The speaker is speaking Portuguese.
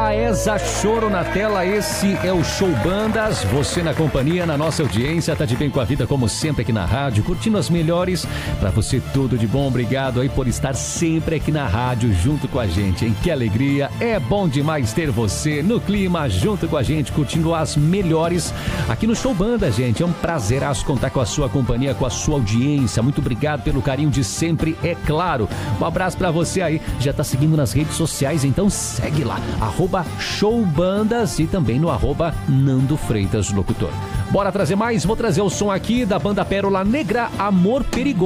Laesa Choro na tela, esse é o Show Bandas, você na companhia, na nossa audiência, tá de bem com a vida como sempre aqui na rádio, curtindo as melhores, pra você tudo de bom, obrigado aí por estar sempre aqui na rádio junto com a gente, hein? Que alegria, é bom demais ter você no clima junto com a gente, curtindo as melhores aqui no Show Bandas, gente, é um prazeraço contar com a sua companhia, com a sua audiência, muito obrigado pelo carinho de sempre, é claro, um abraço pra você aí, já tá seguindo nas redes sociais, então segue lá, @showbandas e também no @Nando Freitas Locutor. Bora trazer mais? Vou trazer o som aqui da banda Pérola Negra, Amor Perigoso.